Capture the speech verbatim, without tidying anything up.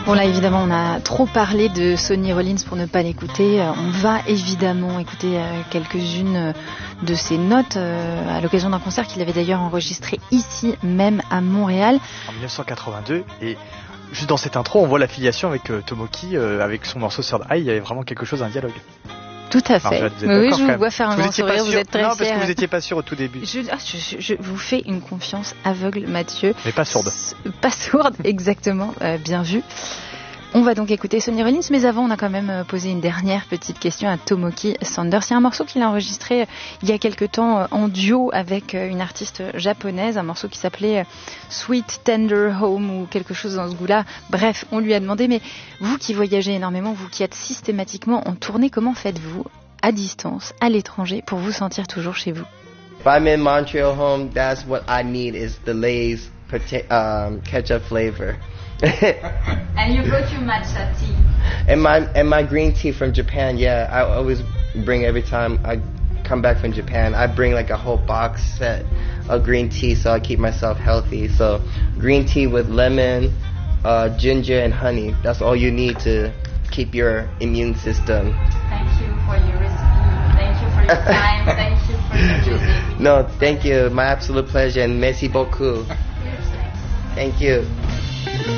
Bon là évidemment on a trop parlé de Sonny Rollins pour ne pas l'écouter. On va évidemment écouter quelques-unes de ses notes à l'occasion d'un concert qu'il avait d'ailleurs enregistré ici même à Montréal. En dix-neuf cent quatre-vingt-deux, et juste dans cette intro on voit l'affiliation avec euh, Tomoki, euh, avec son morceau Third Eye, il y avait vraiment quelque chose, un dialogue. Tout à fait. Marjade, oui, oui, je vous vois faire un grand sourire, vous êtes très Non, fière. parce que vous n'étiez pas sûr au tout début. Je, ah, je, je, je vous fais une confiance aveugle, Mathieu. Mais pas sourde. S- pas sourde, exactement, euh, bien vu. On va donc écouter Sonny Rollins, mais avant on a quand même posé une dernière petite question à Tomoki Sanders. Il y a un morceau qu'il a enregistré il y a quelque temps en duo avec une artiste japonaise, un morceau qui s'appelait Sweet Tender Home ou quelque chose dans ce goût-là. Bref, on lui a demandé, mais vous qui voyagez énormément, vous qui êtes systématiquement en tournée, comment faites-vous à distance, à l'étranger, pour vous sentir toujours chez vous? If I'm in Montreal home, that's what I need is the Lay's pota- um, ketchup flavor. And you brought your matcha tea. And my and my green tea from Japan, yeah, I always bring every time I come back from Japan. I bring like a whole box set of green tea so I keep myself healthy. So green tea with lemon, uh, ginger and honey. That's all you need to keep your immune system. Thank you for your recipe. Thank you for your time. Thank you for your music. No, thank you. My absolute pleasure and merci beaucoup. Thank you.